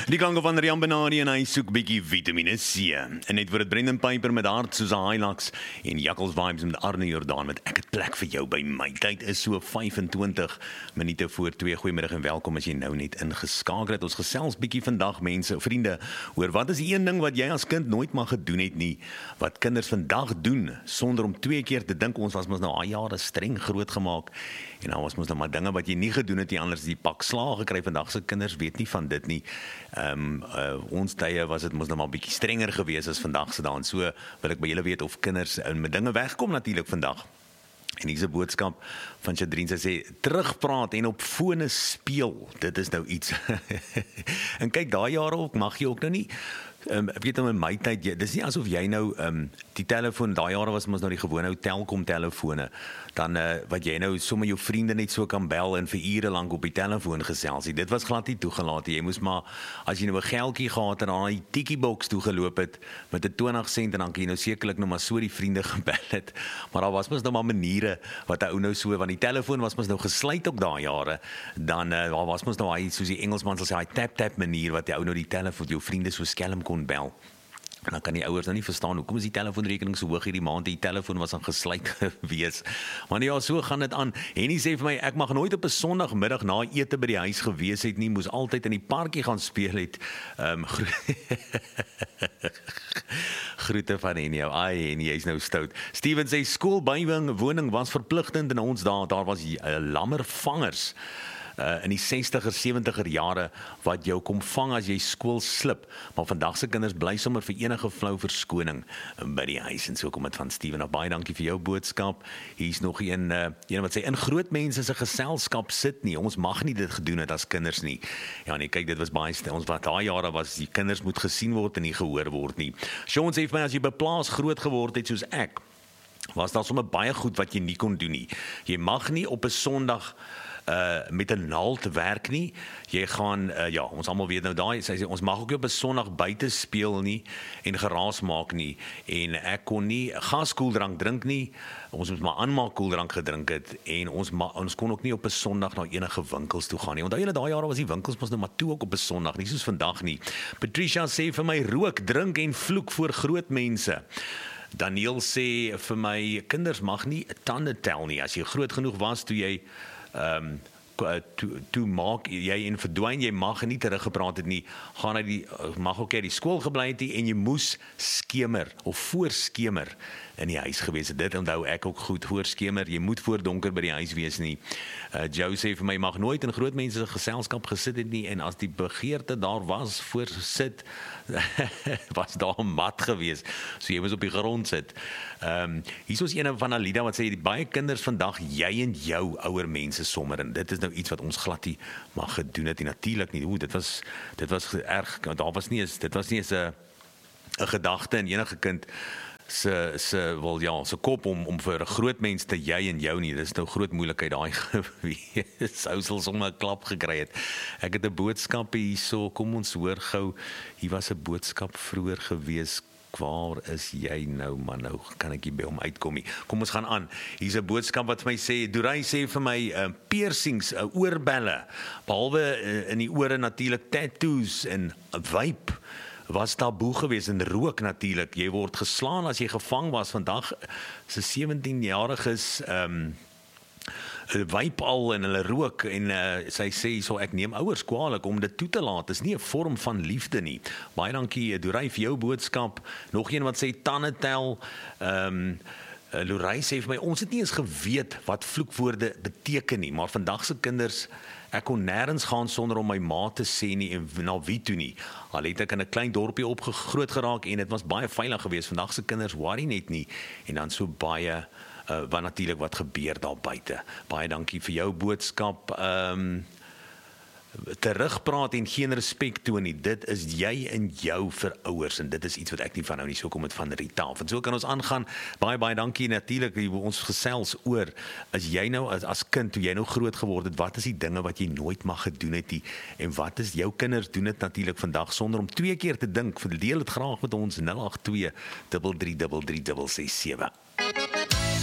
Die klanke van Rian Benardi en hy soek bietjie Vitamine C. En net voor het Brendan Piper met Hart soos 'n Hilux en Jackals Vibes met Arne Jordaan met Ek het plek vir jou by my. Tyd is so 25 minute voor 2. Goeiemiddag en welkom as jy nou net ingeskakel het. Ons gesels bietjie vandag mense, vriende, oor wat is die een ding wat jy as kind nooit mag gedoen het nie, wat kinders vandag doen sonder om 2 keer te dink. Ons was mos nou al jare streng grootgemaak en nou was mos nou maar dinge wat jy nie gedoen het nie, anders die pak slaag gekry. Vandag se kinders weet nie van dit nie. Ons tye was dit mos nou maar bietjie strenger geweest as vandag se dae. En so wil ek by julle weet of kinders met dinge wegkom natuurlik vandag. En hier's 'n boodskap van Chadrien, sy sê terugpraat en op fone speel. Dit is nou iets. En kyk, daai jare ook mag jy ook nou nie. Ek weet nou in my tyd, dis nie asof jy nou die telefoon, daai jare was mos nou die gewone ou Telkom telefone, dan wat jy nou sommer jou vriende net so kan bel en vir ure lank op die telefoon gesels. Dit was glad nie toegelaat. Jy moes maar, as jy nou 'n geldjie gehad het, dan na die tikkie box toe geloop het met 'n 20 sent en dan kan jy nou sekerlik nog maar so die vriende gebel het. Maar daar was mos nou maar maniere wat 'n ou nou so, want die telefoon was mos nou gesluit op daai jare. Dan daar was mos nou hy, soos die Engelsman sal sê, hy tap manier wat die ou nou die telefoon jou vriende so skelm kon bel. En dan kan die ouers nou nie verstaan hoekom is die telefoonrekening so hoog hierdie maand, die telefoon was aan gesluit gewees. Maar ja, so gaan dit aan. Henny sê vir my, ek mag nooit op 'n Sondagmiddag na ete by die huis gewees het nie, moes altyd in die parkie gaan speel het. Groete van Henny. Ai, Henny, jy's nou stout. Steven sê skoolbywoning was verpligtend in ons dae, daar was lammervangers. In die 60er, 70er jare wat jou kom vang as jy skool slip. Maar vandag se kinders bly sommer vir enige flou verskoning by die huis. En so kom dit van Steven af. Baie dankie vir jou boodskap. Hier's nog een wat sê in groot mense se geselskap sit nie. Ons mag nie dit gedoen het as kinders nie. Ja nee, kyk, dit was baie ons wat daai jare was, die kinders moet gesien word en nie gehoor word nie. Sean sê vir my, as jy beplaas groot geword het soos ek, was daar sommer baie goed wat jy nie kon doen nie. Jy mag nie op 'n Sondag met 'n naald werk nie. Jy gaan ons almal weet nou daai, sy sê ons mag ook nie op 'n Sondag buite speel nie en geraas maak nie. En ek kon nie gaskoeldrank drink nie. Ons moes maar aanmaak koeldrank gedrink het en ons kon ook nie op 'n Sondag na enige winkels toe gaan nie. Onthou julle daai jare was die winkels mos nou maar toe ook op 'n Sondag, nie soos vandag nie. Patricia sê vir my rook, drink en vloek voor groot mense. Daniel sê vir my kinders mag nie tande tel nie. As jy groot genoeg was toe jy toe maak jy en verdwyn, jy mag nie teruggepraat het nie, gaan uit die mag ook die skool gebly het en jy moes skemer of voor skemer in die huis gewees het. Dit onthou ek ook goed, voor skemer, jy moet voor donker by die huis wees nie. Joe sê vir my, mag nooit in groot mense se geselskap gesit het nie, en as die begeerte daar was voor sit, was daar 'n mat gewees, so jy moes op die grond sit. Hier is een van Alida wat sê, baie kinders vandag, jy en jou ouer mense sommer, en dit is nou iets wat ons glad nie mag gedoen het, en natuurlik nie, dit was erg, dit was nie eens 'n gedagte in enige kind se kop om vir 'n groot mens te jy en jou nie. Dis nou groot moeilikheid daai gewees. Sou sommer 'n klap gekry het. Ek het 'n boodskap hierso, kom ons hoor gou. Hier was 'n boodskap vroeër gewees. Waar is jy nou, man? Nou kan ek nie by hom uitkom nie. Kom ons gaan aan. Hier's 'n boodskap wat my sê, Duray sê vir my, piercings, oorbelle, behalwe in die ore natuurlik, tattoos en vape was taboe geweest, en rook natuurlik. Jy word geslaan as jy gevang was. Vandag se 17-jariges vape al en hulle rook, en sy sê so, ek neem ouers kwaadlik om dit toe te laat. Dis nie 'n vorm van liefde nie. Baie dankie Duray vir jou boodskap. Nog een wat sê tande tel. Lorai sê vir my, ons het nie eens geweet wat vloekwoorde beteken nie, maar vandag se kinders, ek kon nêrens gaan sonder om my ma te sê nie, en na wie toe nie. Al het ek in 'n klein dorpie groot geraak en dit was baie veilig geweest. Vandag se kinders worry net nie, en dan so baie wat natuurlik wat gebeur daar buite. Baie dankie vir jou boodskap. Terugpraat en geen respek toon nie. Dit is jy en jou vir ouers, en dit is iets wat ek nie van nou nie, so kom dit van Rita. En so kan ons aangaan. Baie dankie. Natuurlik, ons gesels oor, as jy nou as kind, toe jy nou groot geword het, wat is die dinge wat jy nooit mag gedoen het nie, en wat is jou kinders doen dit natuurlik vandag sonder om 2 keer te dink. Verdeel dit graag met ons 082 333367.